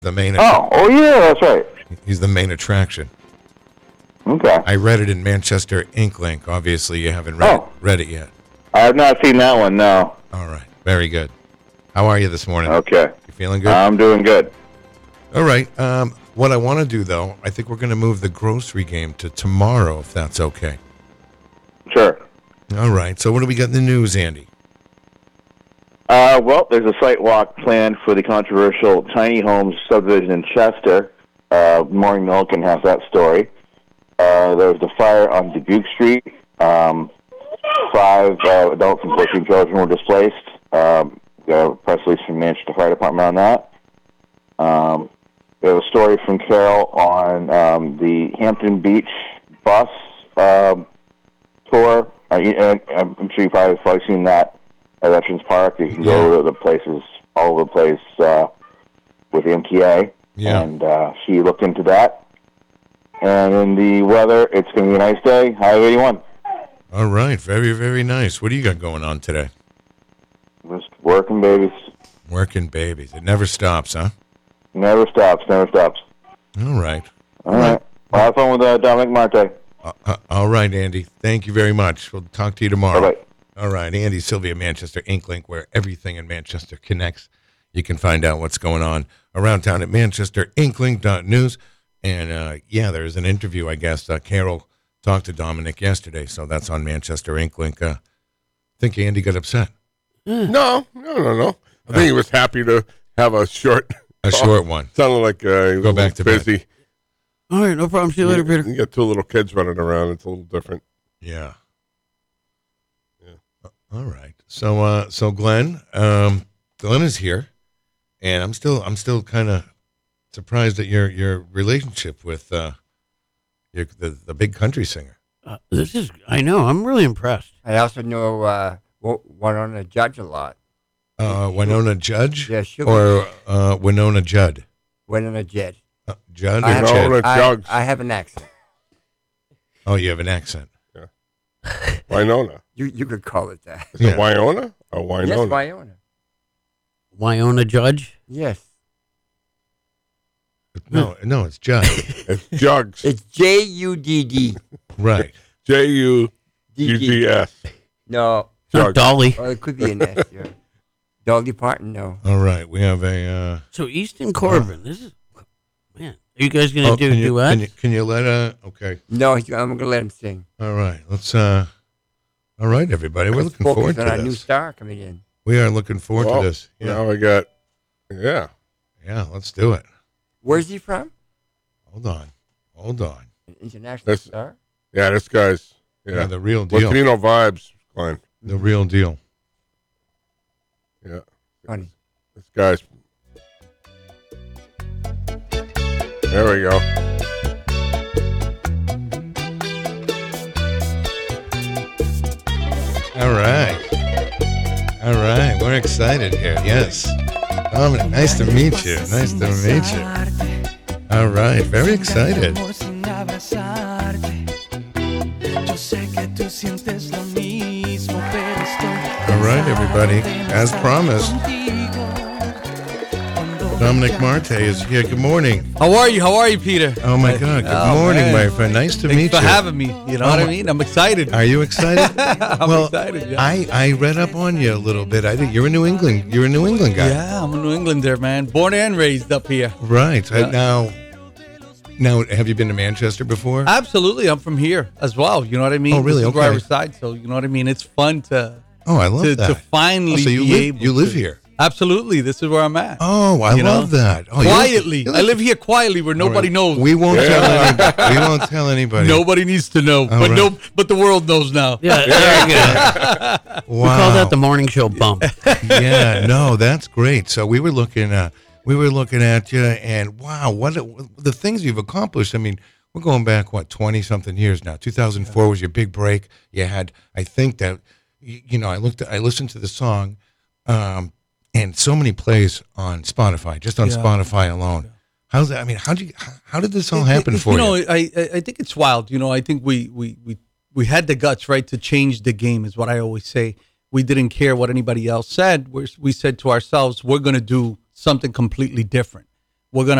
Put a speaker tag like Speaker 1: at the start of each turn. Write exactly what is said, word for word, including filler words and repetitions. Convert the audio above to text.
Speaker 1: The main.
Speaker 2: Oh, oh yeah, that's right.
Speaker 1: He's the main attraction.
Speaker 2: Okay.
Speaker 1: I read it in Manchester Inklink. Obviously, you haven't read,
Speaker 2: Oh.
Speaker 1: it, read it yet.
Speaker 2: I have not seen that one, no.
Speaker 1: All right. Very good. How are you this morning?
Speaker 2: Okay.
Speaker 1: You feeling good?
Speaker 2: I'm doing good.
Speaker 1: All right. Um, what I want to do, though, I think we're going to move the grocery game to tomorrow, if that's okay.
Speaker 2: Sure.
Speaker 1: All right. So what do we got in the news, Andy?
Speaker 2: Uh, well, there's a site walk planned for the controversial tiny homes subdivision in Chester. Uh, Morning Milliken has that story. Uh, there was a fire on Dubuque Street. Um, five uh, adults and fourteen children were displaced. Um, got a press release from Manchester Fire Department on that. Um, there was a story from Carol on um, the Hampton Beach bus um, tour. Uh, and I'm sure you've probably, probably seen that at Veterans Park. You can go to the places all over the place uh, with the M T A.
Speaker 1: Yeah.
Speaker 2: And uh, she looked into that. And in the weather, it's going to be a nice day. High of eighty-one.
Speaker 1: All right. Very, very nice. What do you got going on today?
Speaker 2: Just working, babies.
Speaker 1: Working babies. It never stops, huh?
Speaker 2: Never stops, never stops.
Speaker 1: All right.
Speaker 2: All right. Well, have fun with uh, Dominic Marte.
Speaker 1: Uh, uh, all right, Andy. Thank you very much. We'll talk to you tomorrow.
Speaker 2: Bye-bye.
Speaker 1: All right. Andy Sylvia, Manchester Inklink, where everything in Manchester connects. You can find out what's going on around town at manchester inklink dot news. And, uh, yeah, there's an interview, I guess. Uh, Carol talked to Dominic yesterday, so that's on Manchester Inklink. Uh, I think Andy got upset.
Speaker 3: No, no, no, no. I think he was happy to have a short
Speaker 1: A short one.
Speaker 3: Sounded like uh, he was
Speaker 1: Go
Speaker 3: a
Speaker 1: back to
Speaker 3: little
Speaker 1: bed.
Speaker 3: busy.
Speaker 4: All right, no problem. See you later, Peter.
Speaker 3: You got two little kids running around. It's a little different.
Speaker 1: Yeah.
Speaker 3: Yeah.
Speaker 1: All right. So, uh, so Glenn, um, Glenn is here, and I'm still, I'm still kind of surprised at your your relationship with uh, your, the the big country singer.
Speaker 4: Uh, this is, I know, I'm really impressed.
Speaker 5: I also know uh, Winona Judge a lot.
Speaker 1: Uh, Winona Judge
Speaker 5: Yeah, she'll
Speaker 1: or uh, Winona Judd?
Speaker 5: Winona Judge.
Speaker 1: Uh, Judd
Speaker 5: I
Speaker 1: or
Speaker 5: have,
Speaker 1: Judd?
Speaker 3: Winona
Speaker 5: I,
Speaker 3: Judge.
Speaker 5: I have an accent.
Speaker 1: Oh, you have an accent.
Speaker 3: Winona.
Speaker 5: You you could call it that.
Speaker 3: Is
Speaker 1: Yeah.
Speaker 3: it Winona or Winona?
Speaker 5: Yes, Winona.
Speaker 4: Wyona Judge?
Speaker 5: Yes.
Speaker 1: No, no, it's Judd.
Speaker 3: It's Jugs.
Speaker 5: It's J U D D.
Speaker 1: Right.
Speaker 3: J U G G S.
Speaker 5: No.
Speaker 4: It's not
Speaker 3: Judge.
Speaker 4: Dolly.
Speaker 5: Or it could be an S. Yeah. Dolly Parton, no.
Speaker 1: All right. We have a. Uh,
Speaker 4: So Easton Corbin, this is, man, are you guys going to
Speaker 1: oh,
Speaker 4: do
Speaker 1: can you,
Speaker 4: duets?
Speaker 1: can you can you let uh? Okay.
Speaker 5: No, he- I'm going to let him sing.
Speaker 1: All right. Let's uh. All right, everybody. We're
Speaker 5: Let's
Speaker 1: looking
Speaker 5: focus
Speaker 1: forward
Speaker 5: on
Speaker 1: to
Speaker 5: our new
Speaker 1: this.
Speaker 5: star coming in.
Speaker 1: We are looking forward
Speaker 3: Well,
Speaker 1: to this. Yeah.
Speaker 3: Now we got, yeah.
Speaker 1: Yeah. Let's do it.
Speaker 5: Where's he from?
Speaker 1: Hold on. Hold on.
Speaker 5: An international
Speaker 3: That's-
Speaker 5: star?
Speaker 3: Yeah, this guy's,
Speaker 1: Yeah,
Speaker 3: yeah.
Speaker 1: the real deal.
Speaker 3: Latino vibes, Glenn.
Speaker 1: The real deal.
Speaker 3: Yeah.
Speaker 5: Funny.
Speaker 3: This guy's. There we go.
Speaker 1: All right. All right. We're excited here. Yes. Dominic, nice to meet you. Nice to meet you. All right. Very excited. All right, everybody. As promised, Dominic Marte is here. Good morning.
Speaker 6: How are you? How are you, Peter?
Speaker 1: Oh, my God. Good
Speaker 6: Oh,
Speaker 1: morning,
Speaker 6: man.
Speaker 1: my friend. Nice to
Speaker 6: Thanks
Speaker 1: meet
Speaker 6: for
Speaker 1: you.
Speaker 6: having me. You know
Speaker 1: Oh,
Speaker 6: what I
Speaker 1: my-
Speaker 6: mean? I'm excited.
Speaker 1: Are you excited?
Speaker 6: I'm
Speaker 1: well,
Speaker 6: excited. Yeah.
Speaker 1: I, I read up on you a little bit. I think you're a New England. You're a New England guy.
Speaker 6: yeah, I'm a New Englander, man. Born and raised up here.
Speaker 1: Right. Uh,
Speaker 6: Yeah.
Speaker 1: now, now, have you been to Manchester before?
Speaker 6: Absolutely, I'm from here as well. You know what I mean?
Speaker 1: Oh, really?
Speaker 6: This is where I
Speaker 1: Okay.
Speaker 6: reside, so you know what I mean. It's fun to
Speaker 1: oh, I love
Speaker 6: to,
Speaker 1: that.
Speaker 6: to finally
Speaker 1: Oh, so you
Speaker 6: be
Speaker 1: live,
Speaker 6: able.
Speaker 1: you live
Speaker 6: to-
Speaker 1: here.
Speaker 6: Absolutely, this is where I'm at.
Speaker 1: Oh, I
Speaker 6: You
Speaker 1: love
Speaker 6: know?
Speaker 1: that. Oh, you-
Speaker 6: quietly,
Speaker 1: you
Speaker 6: I live here quietly where nobody knows.
Speaker 1: We won't tell anybody. We won't tell anybody.
Speaker 6: Nobody needs to know, but
Speaker 1: right.
Speaker 6: no, but the world knows now.
Speaker 4: Yeah, there you go.
Speaker 1: Wow.
Speaker 4: We call that the morning show bump.
Speaker 1: Yeah, no, that's great. So we were looking, uh, we were looking at you, and wow, what the things you've accomplished. I mean, we're going back what twenty something years now. two thousand four was your big break. You had, I think that, you, you know, I looked, I listened to the song, um, and so many plays on Spotify, just on
Speaker 6: Yeah.
Speaker 1: Spotify alone. How's that? I mean, how did you, how, how did this all
Speaker 6: It-
Speaker 1: happen
Speaker 6: it-
Speaker 1: for
Speaker 6: you?
Speaker 1: you?
Speaker 6: know, I I I think it's wild. You know, I think we we we we had the guts, right, to change the game. Is what I always say. We didn't care what anybody else said. We're, we said to ourselves, we're going to do something completely different. we're gonna